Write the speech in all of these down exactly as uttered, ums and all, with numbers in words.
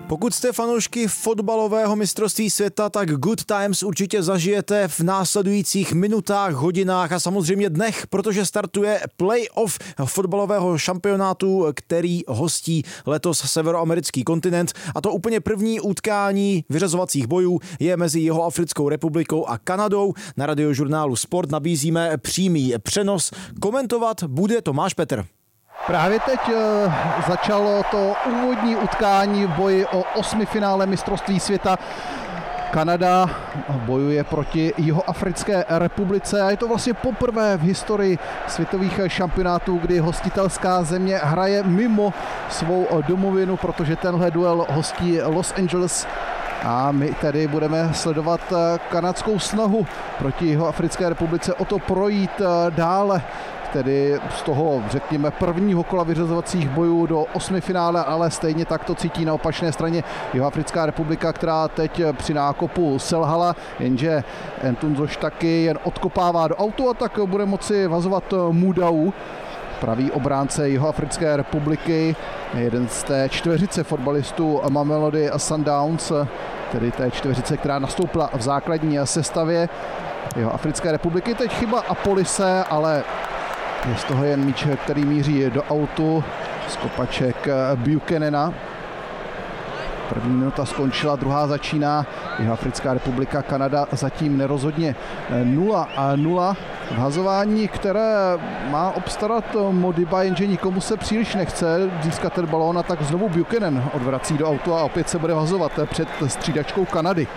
Pokud jste fanoušky fotbalového mistrovství světa, tak good times určitě zažijete v následujících minutách, hodinách a samozřejmě dnech, protože startuje play-off fotbalového šampionátu, který hostí letos severoamerický kontinent. A to úplně první utkání vyřazovacích bojů je mezi Jihoafrickou republikou a Kanadou. Na radiožurnálu Sport nabízíme přímý přenos. Komentovat bude Tomáš Petr. Právě teď e, začalo to úvodní utkání v boji o osmifinále mistrovství světa. Kanada bojuje proti Jihoafrické republice a je to vlastně poprvé v historii světových šampionátů, kdy hostitelská země hraje mimo svou domovinu, protože tenhle duel hostí Los Angeles. A my tady budeme sledovat kanadskou snahu proti Jihoafrické republice o to projít dále, tedy z toho, řekněme, prvního kola vyřazovacích bojů do osmifinále, ale stejně tak to cítí na opačné straně Jihoafrická republika, která teď při nákopu selhala, jenže Ntunzoš taky jen odkopává do autu a tak bude moci vazovat Mudau, pravý obránce Jihoafrické republiky, jeden z té čtveřice fotbalistů Mamelody Sundowns, tedy té čtveřice, která nastoupila v základní sestavě Jihoafrické republiky. Teď chyba Apolise, ale je z toho jen míč, který míří do autu z kopaček Buchanana. První minuta skončila, druhá začíná. Jihoafrická republika, Kanada zatím nerozhodně nula a nula. Vhazování, které má obstarat Modiba, jenže nikomu se příliš nechce získat ten balón a tak znovu Buchanan odvrací do autu a opět se bude vhazovat před střídačkou Kanady.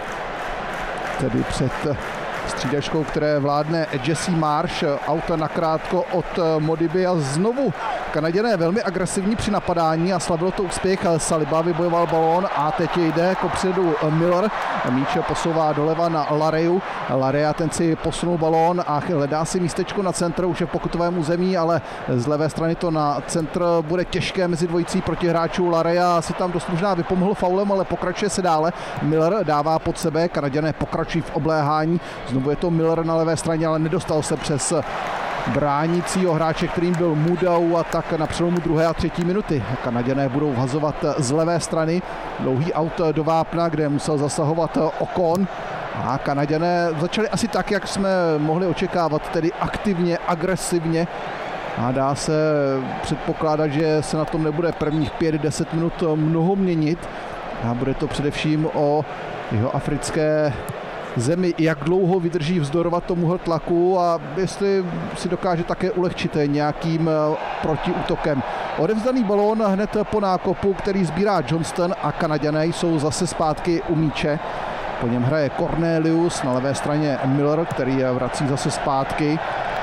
Tedy před střídačkou, které vládne Jesse Marsh, auto nakrátko od Modiby a znovu Kanaděné velmi agresivní při napadání a slavilo to úspěch. Saliba vybojoval balón a teď jde kopředu Miller. Míč posouvá doleva na Lareju. Lareja ten si posunul balón a hledá si místečko na centr, už je v pokutovém území, ale z levé strany to na centr bude těžké mezi dvojicí protihráčů. Lareja si tam dost možná vypomohl faulem, ale pokračuje se dále. Miller dává pod sebe, Kanaděné pokračují v obléhání. Znovu je to Miller na levé straně, ale nedostal se přes bránícího hráče, kterým byl Mudau, a tak na přelomu druhé a třetí minuty Kanaděné budou vhazovat z levé strany. Dlouhý aut do vápna, kde musel zasahovat Okon. A Kanaděné začali asi tak, jak jsme mohli očekávat, tedy aktivně, agresivně. A dá se předpokládat, že se na tom nebude prvních pět deset minut mnoho měnit. A bude to především o jihoafrické zemi, jak dlouho vydrží vzdorovat tomuhle tlaku a jestli si dokáže také ulehčit nějakým protiútokem. Odevzdaný balón hned po nákopu, který sbírá Johnston, a Kanaďané jsou zase zpátky u míče. Po něm hraje Cornelius, na levé straně Miller, který je vrací zase zpátky.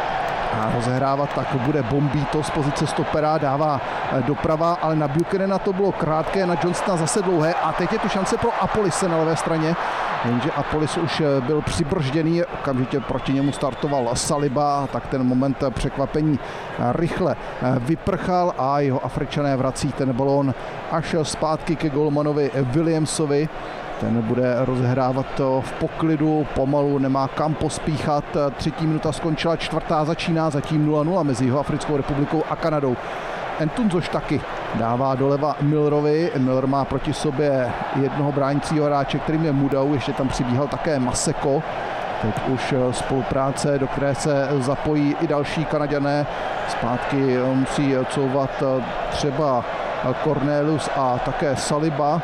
A rozehrávat tak bude Bombito z pozice stopera, dává doprava, ale na Buchanana to bylo krátké, na Johnstona zase dlouhé a teď je tu šance pro Apolise na levé straně, jenže Apolis už byl přibržděný, okamžitě proti němu startoval Saliba, tak ten moment překvapení rychle vyprchal a jeho Afričané vrací ten balón až zpátky ke golmanovi Williamsovi. Ten bude rozehrávat to v poklidu, pomalu, nemá kam pospíchat. Třetí minuta skončila, čtvrtá začíná, zatím nula nula mezi Jihoafrickou republikou a Kanadou. Ntunzoš taky dává doleva Millerovi. Miller má proti sobě jednoho bránícího hráče, kterým je Mudau, ještě tam přibíhal také Maseko. Teď už spolupráce, do které se zapojí i další Kanaďané. Zpátky musí couvat třeba Cornelius a také Saliba.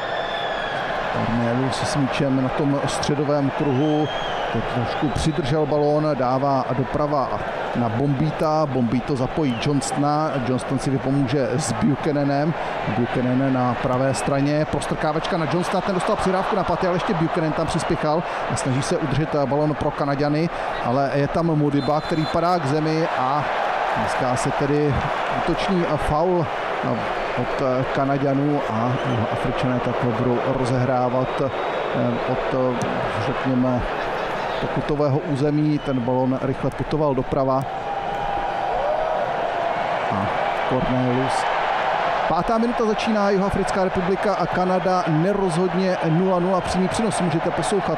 Cornelius s míčem na tom středovém kruhu, teď trošku přidržel balón, dává doprava na Bombita, Bombito zapojí Johnstona, Johnston si vypomůže s Buchananem, Buchanan na pravé straně, prostrkávačka na Johnstona, ten dostal přihrávku na paty, ale ještě Buchanan tam přispěchal a snaží se udržet balón pro Kanaďany, ale je tam Modiba, který padá k zemi a získá se tedy útoční faul od Kanaďanů a Afričané tak budou rozehrávat od, řekněme, pokutového území. Ten balon rychle putoval doprava. A Cornelius. Pátá minuta začíná Jihoafrická republika a Kanada nerozhodně nula nula. Přímý přenos můžete poslouchat